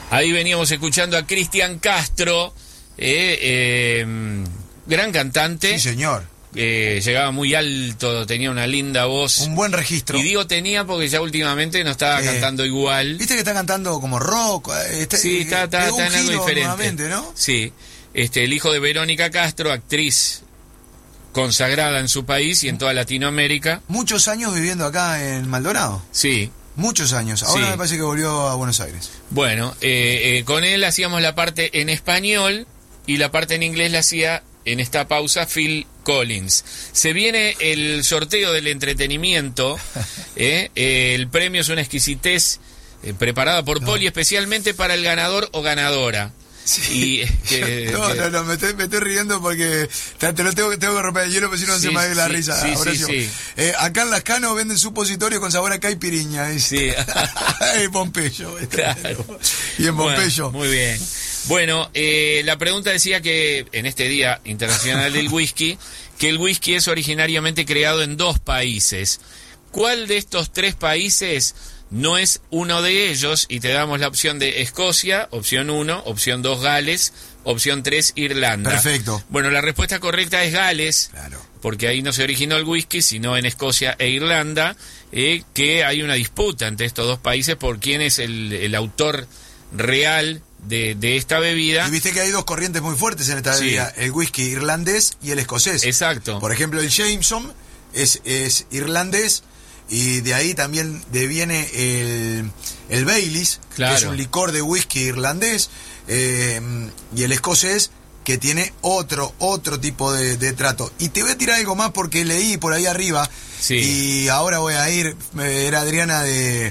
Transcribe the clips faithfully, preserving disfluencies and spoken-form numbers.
Ahí veníamos escuchando a Cristian Castro, eh, eh, gran cantante. Sí, señor. Eh, llegaba muy alto, tenía una linda voz. Un buen registro. Y digo tenía porque ya últimamente no estaba eh, cantando igual. Viste que está cantando como rock. Está, sí, está, está, está en algo diferente. ¿No? Sí, este, el hijo de Verónica Castro, actriz consagrada en su país y en toda Latinoamérica. Muchos años viviendo acá en Maldonado. Sí. Muchos años. Ahora sí. Me parece que volvió a Buenos Aires. Bueno, eh, eh, con él hacíamos la parte en español y la parte en inglés la hacía en esta pausa Phil Collins. Se viene el sorteo del entretenimiento. eh, eh, el premio es una exquisitez eh, preparada por no. Poli especialmente para el ganador o ganadora. Sí. Y, que, no, que... no, no, me estoy, me estoy riendo porque te, te lo tengo, tengo que romper el hielo, porque si no, sí, se me va a ir la sí, risa. Sí, sí, sí. Eh, acá en Lascano venden supositorio con sabor a caipiriña. Sí. En Pompeyo. Claro. Y en Pompeyo. Bueno, muy bien. Bueno, eh, la pregunta decía que en este Día Internacional del Whisky, que el whisky es originariamente creado en dos países. ¿Cuál de estos tres países no es uno de ellos? Y te damos la opción de Escocia, opción uno, opción dos Gales, opción tres Irlanda. Perfecto. Bueno, la respuesta correcta es Gales, claro, porque ahí no se originó el whisky, sino en Escocia e Irlanda, eh, que hay una disputa entre estos dos países por quién es el, el autor real de, de esta bebida. Y viste que hay dos corrientes muy fuertes en esta sí. bebida, el whisky irlandés y el escocés. Exacto. Por ejemplo, el Jameson es, es irlandés, y de ahí también deviene el, el Baileys, claro, que es un licor de whisky irlandés, eh, y el escocés, que tiene otro, otro tipo de, de trato. Y te voy a tirar algo más porque leí por ahí arriba, sí. y ahora voy a ir, era Adriana de,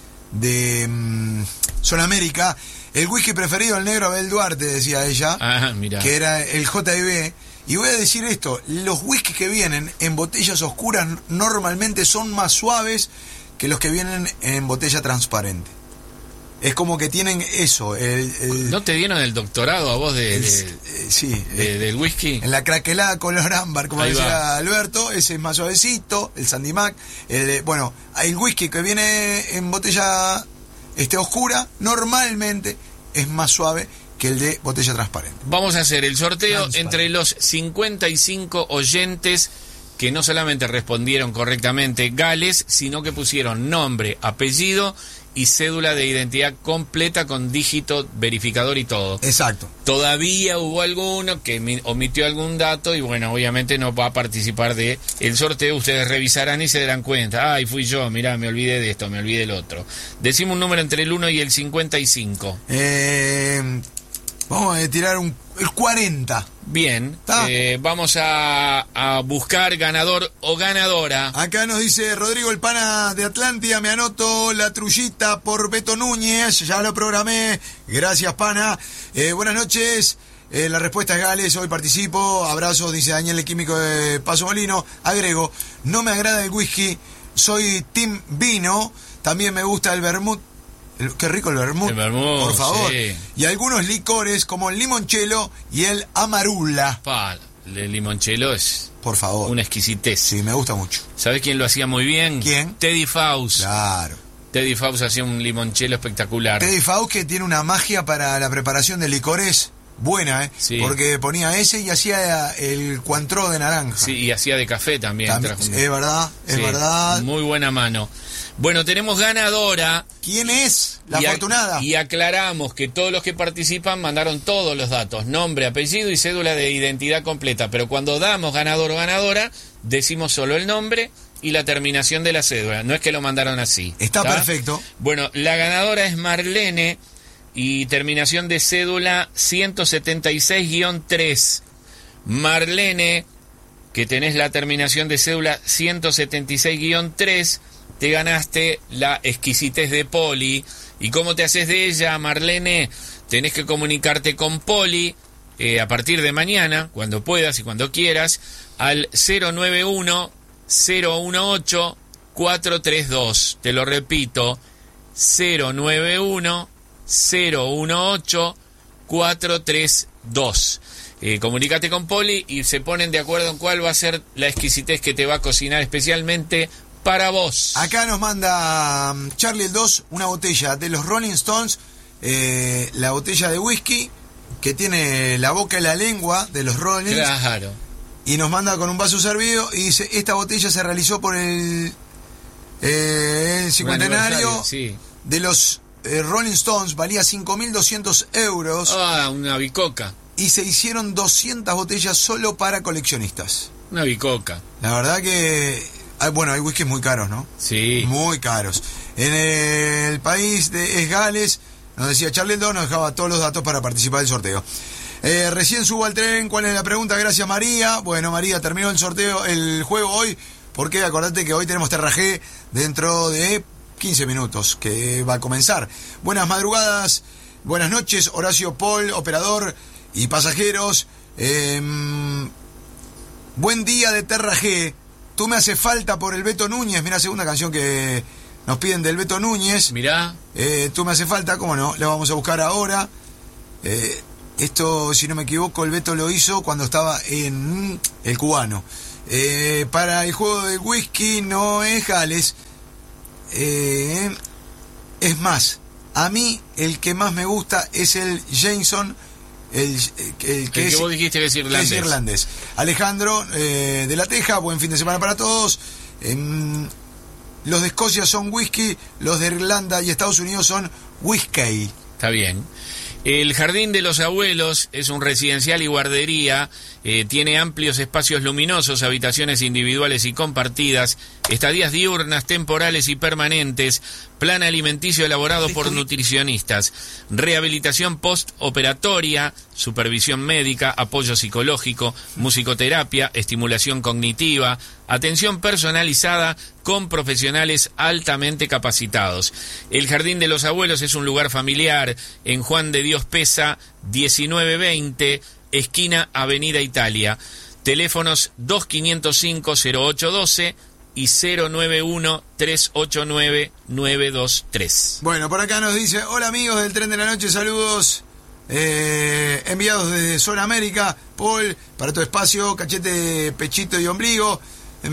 de um, Sonamérica, el whisky preferido del negro Abel Duarte, decía ella, ah, mira. que era el J I B. Y voy a decir esto, los whiskies que vienen en botellas oscuras normalmente son más suaves que los que vienen en botella transparente. Es como que tienen eso. El, el, ¿No te dieron el doctorado a vos de, el, de, eh, sí, de, eh, del whisky? En la craquelada color ámbar, como ahí decía va. Alberto, ese es más suavecito, el Sandy Mac. El, bueno, el whisky que viene en botella este, oscura normalmente es más suave que el de botella transparente. Vamos a hacer el sorteo entre los cincuenta y cinco oyentes que no solamente respondieron correctamente Gales, sino que pusieron nombre, apellido y cédula de identidad completa con dígito verificador y todo. Exacto. Todavía hubo alguno que omitió algún dato y bueno, obviamente no va a participar de el sorteo. Ustedes revisarán y se darán cuenta. Ay, fui yo, mirá, me olvidé de esto, me olvidé del otro. Decimos un número entre el uno y el cincuenta y cinco. Eh... Vamos a tirar un, el cuarenta. Bien, eh, vamos a, a buscar ganador o ganadora. Acá nos dice Rodrigo el Pana de Atlántida, me anoto la trullita por Beto Núñez, ya lo programé, gracias Pana. Eh, buenas noches, eh, la respuesta es Gales, hoy participo, abrazos, dice Daniel el químico de Paso Molino. Agrego, no me agrada el whisky, soy team vino, también me gusta el vermut. El, qué rico el vermut, el vermut, por favor. Sí. Y algunos licores como el limoncello y el amarula. Pa, el limoncello es por favor una exquisitez. Sí, me gusta mucho. ¿Sabés quién lo hacía muy bien? ¿Quién? Teddy Faust. Claro. Teddy Faust hacía un limoncello espectacular. Teddy Faust, que tiene una magia para la preparación de licores buena, ¿eh? Sí. Porque ponía ese y hacía el Cointreau de naranja. Sí, y hacía de café también. también es verdad, es sí, verdad. Muy buena mano. Bueno, tenemos ganadora. ¿Quién es la y afortunada? A, y aclaramos que todos los que participan mandaron todos los datos, nombre, apellido y cédula de identidad completa. Pero cuando damos ganador o ganadora, decimos solo el nombre y la terminación de la cédula. No es que lo mandaron así. Está ¿tá? Perfecto. Bueno, la ganadora es Marlene y terminación de cédula ciento setenta y seis guión tres. Marlene, que tenés la terminación de cédula ciento setenta y seis guión tres, te ganaste la exquisitez de Poli. ¿Y cómo te haces de ella, Marlene? Tenés que comunicarte con Poli eh, a partir de mañana, cuando puedas y cuando quieras, al cero nueve uno, cero uno ocho, cuatro tres dos. Te lo repito, cero nueve uno, cero uno ocho, cuatro tres dos. Eh, comunícate con Poli y se ponen de acuerdo en cuál va a ser la exquisitez que te va a cocinar especialmente para vos. Acá nos manda Charlie el dos una botella de los Rolling Stones eh, la botella de whisky que tiene la boca y la lengua de los Rollins. Claro. Y nos manda con un vaso servido y dice, esta botella se realizó por el, eh, el cincuentenario sí. de los eh, Rolling Stones, valía cinco mil doscientos euros. Ah, una bicoca. Y se hicieron doscientas botellas solo para coleccionistas. Una bicoca. La verdad que, hay, bueno, hay whiskies muy caros, ¿no? Sí. Muy caros. En el país de es Gales, nos decía Charlton, nos dejaba todos los datos para participar del sorteo. Eh, recién subo al tren, ¿cuál es la pregunta? Gracias, María. Bueno, María, terminó el sorteo, el juego hoy, porque acordate que hoy tenemos Terra G dentro de quince minutos, que va a comenzar. Buenas madrugadas, buenas noches, Horacio Paul, operador y pasajeros. Eh, buen día de Terra G. Tú me hace falta por el Beto Núñez. Mira, segunda canción que nos piden del Beto Núñez. Mirá. Eh, tú me hace falta, cómo no, la vamos a buscar ahora. Eh... Esto, si no me equivoco, el Beto lo hizo cuando estaba en el cubano. Eh, para el juego de whisky no es Gales. Eh, es más, a mí el que más me gusta es el Jameson, el, el, que, el que es, vos dijiste que es irlandés. Que es irlandés. Alejandro eh, de la Teja, buen fin de semana para todos. Eh, los de Escocia son whisky, los de Irlanda y Estados Unidos son whisky. Está bien. El Jardín de los Abuelos es un residencial y guardería, eh, tiene amplios espacios luminosos, habitaciones individuales y compartidas, estadías diurnas, temporales y permanentes, plan alimenticio elaborado por nutricionistas, rehabilitación postoperatoria, supervisión médica, apoyo psicológico, musicoterapia, estimulación cognitiva, atención personalizada con profesionales altamente capacitados. El Jardín de los Abuelos es un lugar familiar en Juan de Dios Pesa, diecinueve veinte, esquina Avenida Italia. Teléfonos dos cinco cero cinco cero ocho uno dos y cero nueve uno tres ocho nueve nueve dos tres. Bueno, por acá nos dice, hola amigos del Tren de la Noche, saludos eh, enviados desde Zona América, Paul, para tu espacio, cachete, pechito y ombligo.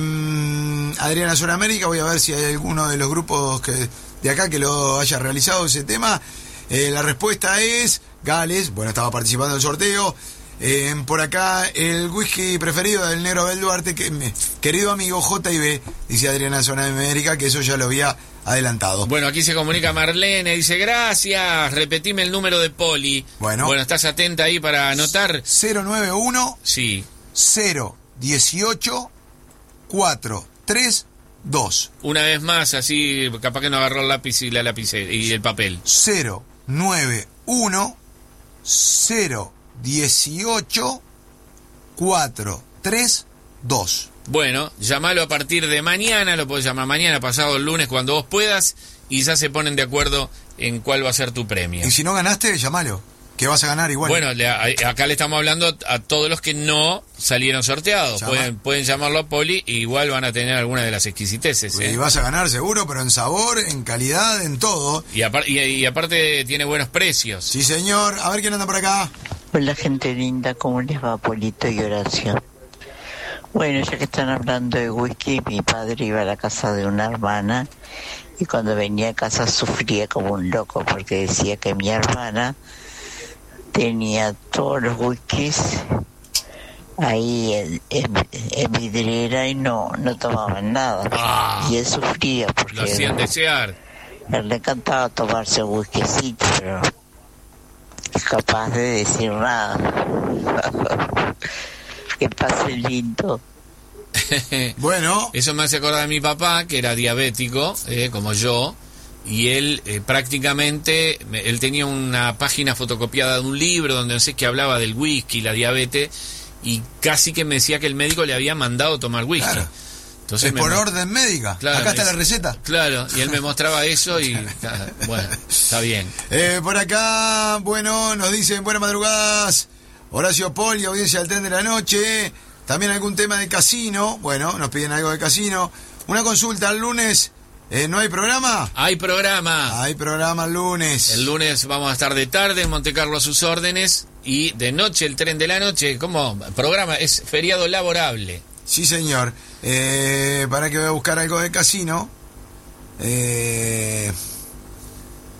Um, Adriana Zona América, voy a ver si hay alguno de los grupos que de acá que lo haya realizado ese tema. Eh, la respuesta es Gales, bueno, estaba participando del sorteo. Eh, por acá, el whisky preferido del negro Abel Duarte, que, me, querido amigo J I B, dice Adriana Zona América, que eso ya lo había adelantado. Bueno, aquí se comunica Marlene, dice, gracias, repetime el número de Poli. Bueno. Bueno, ¿estás atenta ahí para anotar? cero nueve uno Sí. cero dieciocho cuatro tres dos. Una vez más, así capaz que no agarró el lápiz y la lapicera y el papel. cero nueve uno cero dieciocho cuatro tres dos. Bueno, llamalo a partir de mañana, lo podés llamar mañana, pasado el lunes, cuando vos puedas, y ya se ponen de acuerdo en cuál va a ser tu premio. Y si no ganaste, llamalo, que vas a ganar igual. Bueno, le, a, acá le estamos hablando a todos los que no salieron sorteados. Pueden, pueden llamarlo a Poli, y igual van a tener alguna de las exquisiteces. ¿eh? Y vas a ganar seguro, pero en sabor, en calidad, en todo. Y, apar, y, y aparte tiene buenos precios. Sí, señor. A ver quién anda por acá. Hola, gente linda. ¿Cómo les va, Polito y Horacio? Bueno, ya que están hablando de whisky, mi padre iba a la casa de una hermana y cuando venía a casa sufría como un loco porque decía que mi hermana tenía todos los whiskies ahí en, en, en vidriera y no, no tomaban nada. Ah, y él sufría porque lo hacían desear. A él le encantaba tomarse un whiskycito, pero es capaz de decir nada. Que pase lindo. Bueno. Eso me hace acordar a mi papá, que era diabético, eh, como yo, y él eh, prácticamente, él tenía una página fotocopiada de un libro donde no sé qué hablaba del whisky, la diabetes, y casi que me decía que el médico le había mandado tomar whisky. Claro. Entonces es me por mo- orden médica. Claro, acá está es- la receta. Claro, y él me mostraba eso y bueno, está bien. Eh, por acá, bueno, nos dicen buenas madrugadas. Horacio Paul y audiencia del Tren de la Noche. También algún tema de casino. Bueno, nos piden algo de casino. Una consulta el lunes. Eh, ¿No hay programa? Hay programa. Hay programa el lunes. El lunes vamos a estar de tarde en Monte Carlo a sus órdenes y de noche el Tren de la Noche. ¿Cómo? Programa, es feriado laborable. Sí, señor. Eh, para que voy a buscar algo de casino. Eh,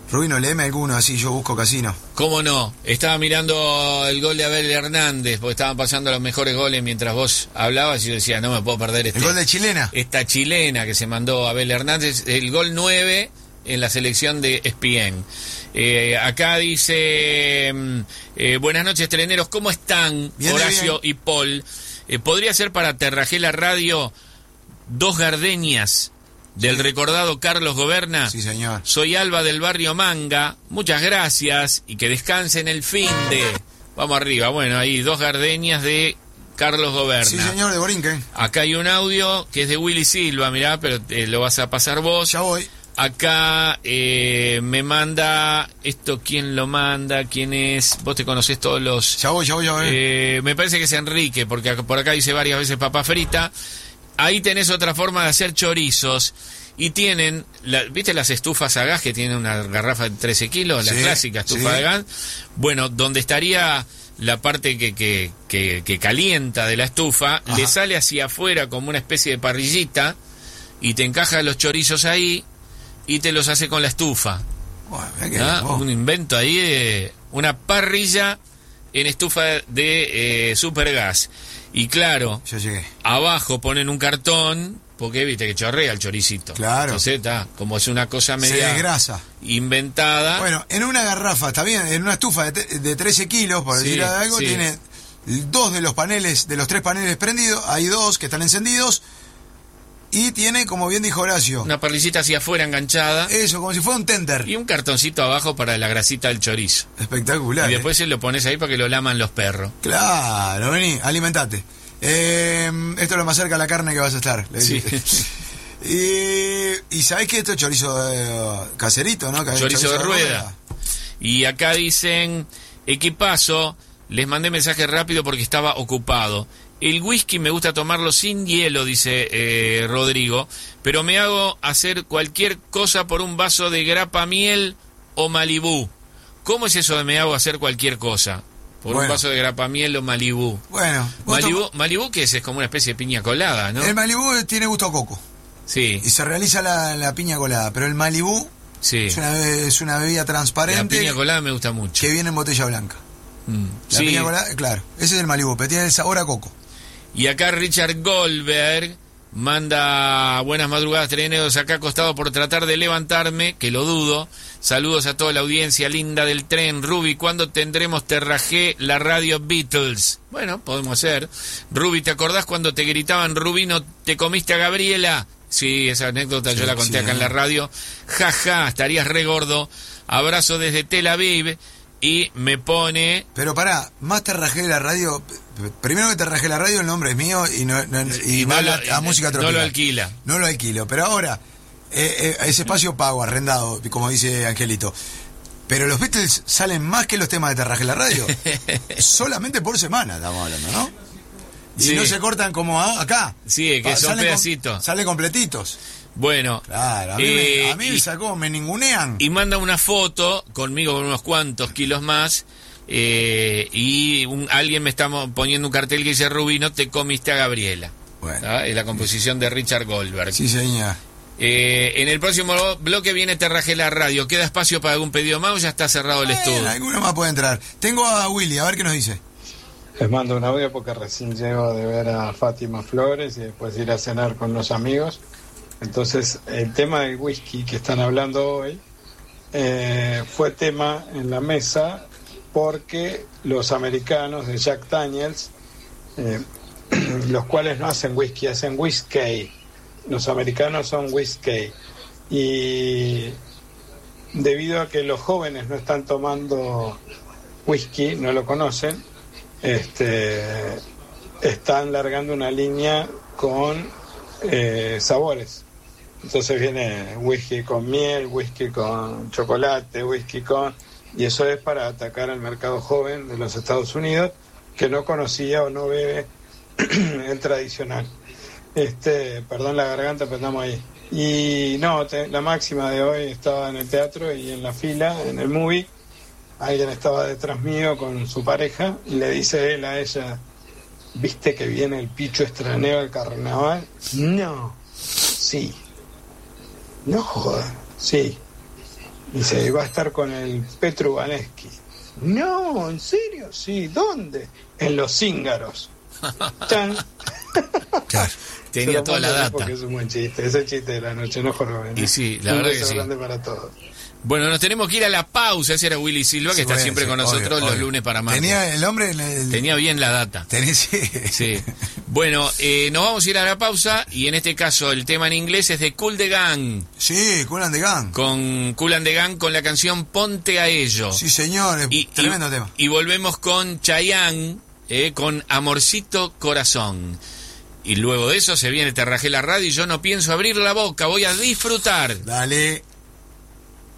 Rubino, léeme alguno, así yo busco casino. ¿Cómo no? Estaba mirando el gol de Abel Hernández, porque estaban pasando los mejores goles mientras vos hablabas, y yo decía, no me puedo perder este, el gol de chilena. Esta chilena que se mandó Abel Hernández, el gol nueve en la selección de E S P N. Eh, acá dice, eh, buenas noches, treneros, ¿cómo están? Bien, Horacio bien. y Paul. Eh, ¿Podría ser para Terrajela Radio dos gardenias del Sí. recordado Carlos Goberna? Sí, señor. Soy Alba del barrio Manga, muchas gracias y que descansen el fin de... Vamos arriba, bueno, ahí dos gardenias de Carlos Goberna. Sí, señor, de Borinquen. Acá hay un audio que es de Willy Silva, mirá, pero eh, lo vas a pasar vos. Ya voy. Acá eh, me manda, esto quién lo manda, quién es, vos te conocés todos los... Ya voy, ya voy, ya voy. Eh, me parece que es Enrique, porque acá- por acá dice varias veces papa frita. Ahí tenés otra forma de hacer chorizos. Y tienen, la, ¿viste las estufas a gas que tienen una garrafa de trece kilos? La Sí, clásica estufa sí. de gas. Bueno, donde estaría la parte que, que, que, que calienta de la estufa, Ajá. le sale hacia afuera como una especie de parrillita y te encaja los chorizos ahí y te los hace con la estufa. Bueno, mirá que ¿Ah? vos. Un invento ahí de una parrilla en estufa de eh, supergas. Y claro, Ya llegué. abajo ponen un cartón, porque viste que chorrea el choricito. Claro. Entonces está, como es una cosa Se media desgrasa. inventada. Bueno, en una garrafa, está bien, en una estufa de, te- de trece kilos, por Sí, decir algo, sí. tiene dos de los paneles, de los tres paneles prendidos, hay dos que están encendidos, y tiene, como bien dijo Horacio, Una parrillita hacia afuera enganchada eso, como si fuera un tender. y un cartoncito abajo para la grasita del chorizo. Espectacular. Y ¿eh? después se lo pones ahí para que lo laman los perros. Claro, vení, alimentate. Eh, esto es lo más cerca a la carne que vas a estar. le Sí. decís. Y, y sabés que esto es chorizo eh, caserito, ¿no? Que- Chorizo de rueda. Y acá dicen, equipazo, les mandé mensaje rápido porque estaba ocupado. El whisky me gusta tomarlo sin hielo, dice eh, Rodrigo, pero me hago hacer cualquier cosa por un vaso de grapa miel o Malibú. ¿Cómo es eso de me hago hacer cualquier cosa? Por Bueno. un vaso de grapa miel o Malibú. Bueno, vos Malibú, tom- Malibú que es, es como una especie de piña colada, ¿no? el Malibú tiene gusto a coco Sí, y se realiza la, la piña colada, pero el Malibú sí. es una, be- es una bebida La transparente piña colada me gusta mucho. que viene en botella blanca. Mm, La sí. piña colada, claro, ese es el Malibú, pero tiene el sabor a coco. Y acá Richard Goldberg manda buenas madrugadas, treneros, acá acostado por tratar de levantarme, que lo dudo. Saludos a toda la audiencia linda del tren. Ruby, ¿cuándo tendremos Terrajé la radio Beatles? Bueno, podemos hacer. Ruby, ¿te acordás cuando te gritaban, Rubino, te comiste a Gabriela? Sí, esa anécdota yo Sí, la conté sí, acá en ¿eh? la radio. Ja, ja, estarías re gordo. Abrazo desde Tel Aviv. Y me pone... Pero pará, más te rajé la radio. p- Primero que te rajé la radio, el nombre es mío y no, no- y Y va no lo- a la- a música no tropical. lo alquila. No lo alquilo. Pero ahora, eh, eh, ese espacio pago, arrendado, como dice Angelito. Pero los Beatles salen más que los temas de te rajé la radio. Solamente por semana estamos hablando, ¿no? Y Sí. no se cortan como a- acá. Sí, que Pa- son salen con- pedacitos. Salen completitos. Bueno, Claro, a mí, eh, me, a mí y, me sacó, me ningunean. y manda una foto conmigo con unos cuantos kilos más. eh, y un, alguien me está mo- poniendo un cartel que dice, Rubí, no te comiste a Gabriela. Bueno, ¿Ah? Es la composición de Richard Goldberg. sí, señor. Eh, en el próximo bloque viene Terrajé la radio. ¿Queda espacio para algún pedido más o ya está cerrado el Bueno, estudio? alguno más puede entrar. Tengo a Willy, a ver qué nos dice. Les mando un audio porque recién llego de ver a Fátima Flores y después ir a cenar con los amigos. Entonces, el tema del whisky que están hablando hoy eh, fue tema en la mesa porque los americanos de Jack Daniels, eh, los cuales no hacen whisky, hacen whisky. Los americanos son whisky. Y debido a que los jóvenes no están tomando whisky, no lo conocen, este, están largando una línea con eh, sabores. Entonces viene whisky con miel, whisky con chocolate, whisky con... Y eso es para atacar al mercado joven de los Estados Unidos que no conocía o no bebe el tradicional. Este, perdón la garganta, pero estamos ahí. Y no, te- la máxima de hoy estaba en el teatro y en la fila, en el movie. Alguien estaba detrás mío con su pareja y le dice él a ella, ¿viste que viene el Picho Estraneo al carnaval? No. Sí. No joder. Sí. Dice, y va a estar con el Petru Vaneschi. No, ¿en serio? Sí, ¿dónde? En Los Cíngaros. Chan. Claro. Tenía toda la data. Porque es un buen chiste, ese chiste de la noche, no joroben. Y sí, la un verdad beso que sí. grande para todos. Bueno, nos tenemos que ir a la pausa. Ese era Willy Silva, que Sí, está bueno, siempre sí, con obvio, nosotros los obvio. lunes para martes. Tenía el hombre... el- el- Tenía bien la data. tenía- sí. Sí. Bueno, eh, nos vamos a ir a la pausa y en este caso el tema en inglés es de Kool the Gang, Sí, Kool and the Gang. con Kool and the Gang con la canción Ponte a ello. Sí, señor, es y, tremendo y- tema. y volvemos con Chayanne, eh, con Amorcito Corazón. Y luego de eso se viene Te Rajé la Radio y yo no pienso abrir la boca, voy a disfrutar. Dale.